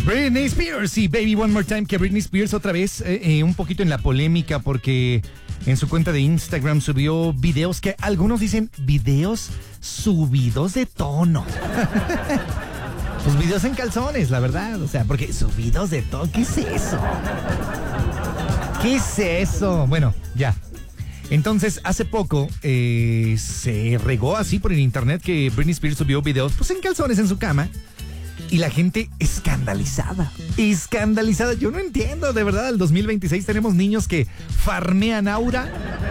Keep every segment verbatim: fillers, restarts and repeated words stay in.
Britney Spears y Baby One More Time, que Britney Spears otra vez eh, eh, un poquito en la polémica porque en su cuenta de Instagram subió videos que algunos dicen videos subidos de tono. Pues videos en calzones, la verdad, o sea, porque subidos de tono, ¿qué es eso? ¿Qué es eso? Bueno, ya. Entonces, hace poco eh, se regó así por el internet que Britney Spears subió videos pues en calzones en su cama. Y la gente escandalizada, escandalizada. Yo no entiendo, de verdad, el dos mil veintiséis tenemos niños que farmean aura.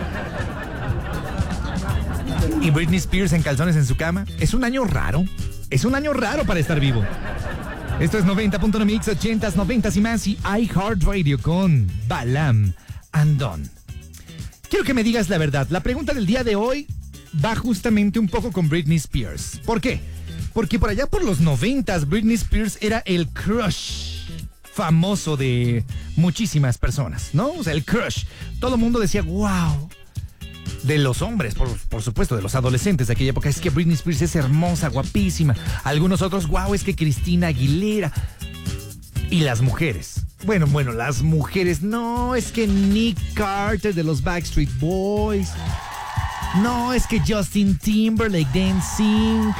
Y Britney Spears en calzones en su cama. Es un año raro, es un año raro para estar vivo. Esto es noventa punto uno Mix, ochentas, noventas y más y iHeartRadio con Balam and Don. Quiero que me digas la verdad. La pregunta del día de hoy va justamente un poco con Britney Spears. ¿Por qué? Porque por allá por los noventas, Britney Spears era el crush famoso de muchísimas personas, ¿no? O sea, el crush. Todo el mundo decía, wow. De los hombres, por, por supuesto, de los adolescentes de aquella época. Es que Britney Spears es hermosa, guapísima. Algunos otros, wow, es que Cristina Aguilera. Y las mujeres. Bueno, bueno, las mujeres. No, es que Nick Carter de los Backstreet Boys. No, es que Justin Timberlake de N Sync.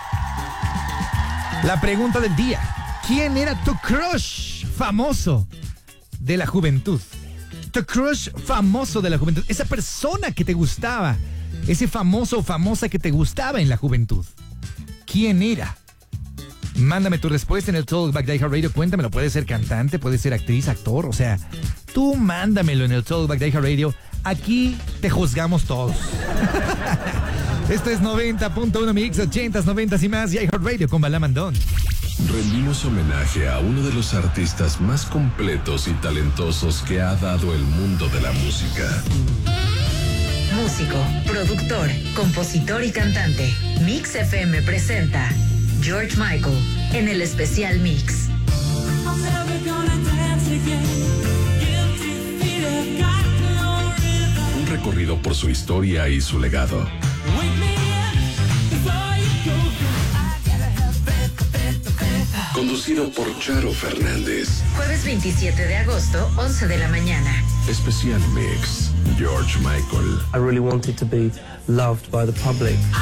La pregunta del día: ¿quién era tu crush famoso de la juventud? Tu crush famoso de la juventud. Esa persona que te gustaba. Ese famoso o famosa que te gustaba en la juventud. ¿Quién era? Mándame tu respuesta en el Talkback de iHeartRadio. Cuéntamelo. Puede ser cantante, puede ser actriz, actor. O sea, tú mándamelo en el Talkback de iHeartRadio. Aquí te juzgamos todos. Esto es noventa punto uno Mix, ochentas, noventas y más y iHeartRadio con Balam and Don. Rendimos homenaje a uno de los artistas más completos y talentosos que ha dado el mundo de la música. Músico, productor, compositor y cantante. Mix F M presenta George Michael en el especial Mix. Un recorrido por su historia y su legado. Conducido por Charo Fernández. Jueves veintisiete de agosto, once de la mañana. Especial Mix, George Michael. I really wanted to be loved by the public.